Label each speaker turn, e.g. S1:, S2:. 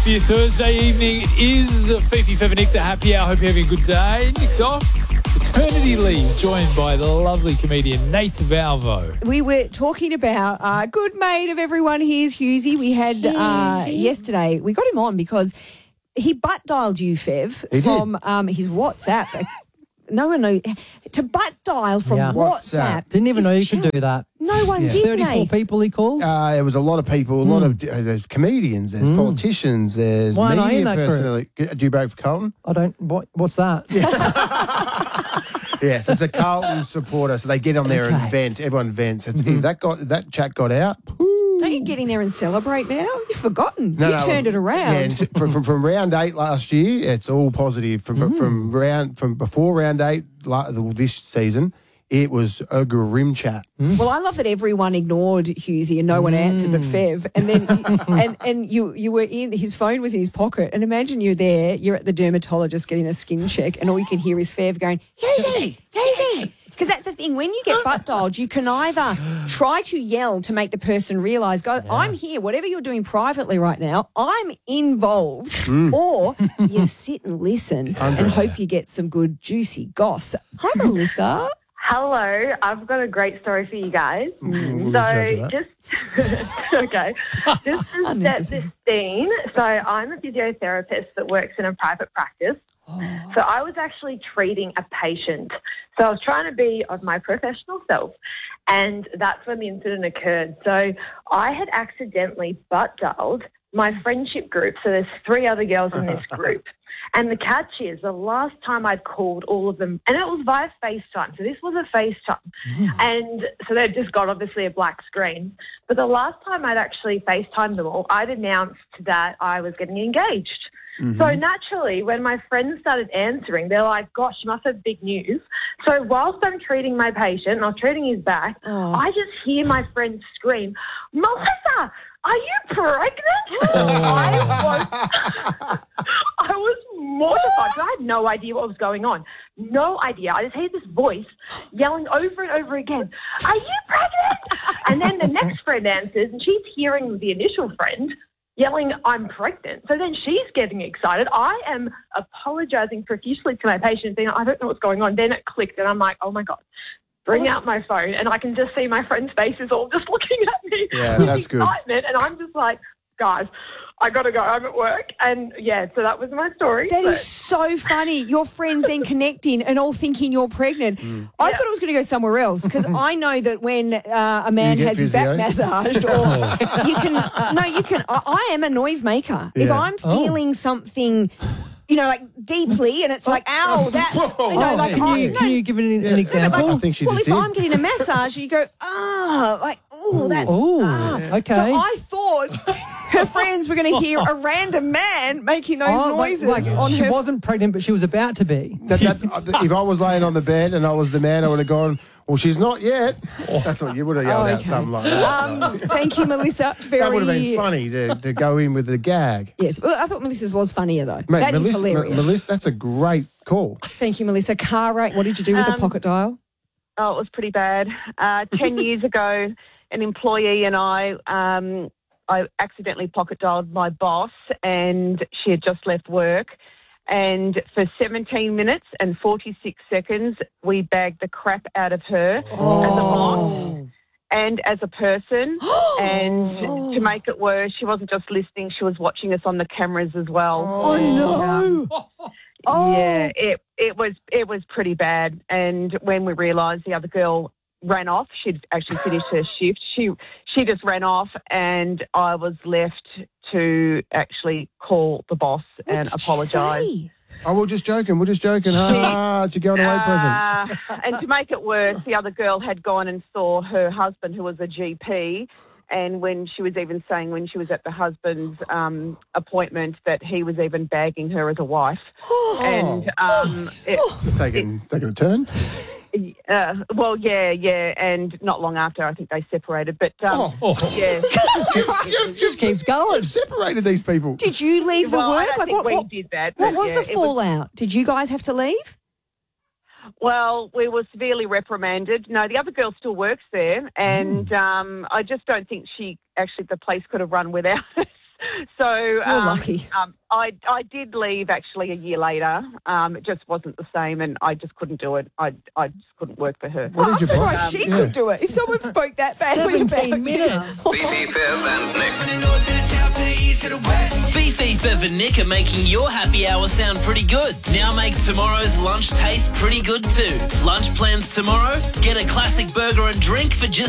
S1: For your Thursday evening, it is Fifi Fever Nick, the happy hour. Hope you're having a good day. Nick's off paternity leave, joined by the lovely comedian Nate Valvo.
S2: We were talking about a good mate of everyone here's Hughesy. We had yesterday, we got him on because he butt dialed you, Fev, from his WhatsApp. No one knows. To butt dial from WhatsApp.
S3: Didn't even know you could do that.
S2: No one did,
S3: 34
S2: Nate.
S3: people he called?
S4: There was a lot of people, a lot of there's comedians, there's politicians, there's
S3: Why am I in
S4: media
S3: that
S4: personality. Do you break for Carlton?
S3: I don't. What's that?
S4: Yes, it's a Carlton supporter, so they get on there and vent. Everyone vents. If that chat got out.
S2: Don't you get in there and celebrate now? You've forgotten. You turned it around.
S4: Yeah, from round 8 last year, it's all positive. From before round 8 this season, it was a grim chat.
S2: Well, I love that everyone ignored Hughesy and no one answered but Fev. And then and you were in, his phone was in his pocket. And imagine you're there, you're at the dermatologist getting a skin check, and all you can hear is Fev going, Hughesy, Hughesy. Because that's the thing, when you get butt dialed, you can either try to yell to make the person realise, guys, I'm here, whatever you're doing privately right now, I'm involved, or you sit and listen and hope you get some good juicy goss. Hi, Melissa.
S5: Hello, I've got a great story for you guys. Just to set this scene. So I'm a physiotherapist that works in a private practice. So I was actually treating a patient. So I was trying to be of my professional self, and that's when the incident occurred. So I had accidentally butt dialed my friendship group. So there's 3 other girls in this group. And the catch is, the last time I'd called all of them, and it was via FaceTime, so this was a FaceTime. And so they'd just got, obviously, a black screen. But the last time I'd actually FaceTimed them all, I'd announced that I was getting engaged. So naturally, when my friends started answering, they're like, gosh, you must have big news. So whilst I'm treating my patient, and I was treating his back, I just hear my friend scream, Melissa, are you pregnant? I was mortified. I had no idea what was going on. No idea. I just heard this voice yelling over and over again, are you pregnant? And then the next friend answers, and she's hearing the initial friend yelling, I'm pregnant. So then she's getting excited. I am apologising profusely to my patient, saying, I don't know what's going on. Then it clicked, and I'm like, oh, my God. Bring out my phone, and I can just see my friends' faces all just looking at me with excitement. And I'm just like, guys, I got to go. I'm at work. And, so that was my story.
S2: That is so funny. Your friends then connecting and all thinking you're pregnant. I thought it was going to go somewhere else, because I know that when a man has his back massaged, or you can, I am a noisemaker. Yeah. If I'm feeling something, like deeply, and it's like, ow, that's,
S3: can you give an example?
S4: I think she just
S2: if I'm getting a massage, you go, that's,
S3: okay.
S2: So I thought her friends were going to hear a random man making those noises on
S3: she
S2: her.
S3: wasn't pregnant, but she was about to be.
S4: If I was laying on the bed and I was the man, I would have gone, well, she's not yet. That's what you would have yelled out, something like that.
S2: Thank you, Melissa.
S4: That would have been funny to go in with the gag.
S2: Yes, well, I thought Melissa's was funnier, though.
S4: Mate,
S2: that is hilarious.
S4: Melissa, that's a great call.
S2: Thank you, Melissa. Car rate, what did you do with the pocket dial?
S5: Oh, it was pretty bad. 10 years ago, an employee and I accidentally pocket dialed my boss, and she had just left work. And for 17 minutes and 46 seconds, we bagged the crap out of her as a boss and as a person. And to make it worse, she wasn't just listening, she was watching us on the cameras as well.
S2: Oh, no.
S5: Yeah, it was pretty bad. And when we realised the other girl ran off, she'd actually finished her shift, she just ran off, and I was left to actually call the boss and apologise.
S4: Oh, we're just joking. It's your going away present.
S5: And to make it worse, the other girl had gone and saw her husband, who was a GP, and when she was even saying when she was at the husband's appointment that he was even bagging her as a wife. And
S4: just taking a turn.
S5: And not long after, I think they separated. But
S4: just keeps going. Separated these people.
S2: Did you leave the work?
S5: I think we did that.
S2: What was the fallout? Did you guys have to leave?
S5: Well, we were severely reprimanded. No, the other girl still works there, and I just don't think the place could have run without us.
S6: So
S2: You're lucky.
S6: I did leave actually a year later. It just wasn't the same, and I just couldn't do it. I just couldn't work for her.
S4: What
S2: I'm
S4: did you buy?
S2: surprised she could do it. If someone spoke that badly about
S3: 17 minutes.
S7: Fifi, Fev and Nick. Fifi, Fev and Nick are making your happy hour sound pretty good. Now make tomorrow's lunch taste pretty good too. Lunch plans tomorrow? Get a classic burger and drink for just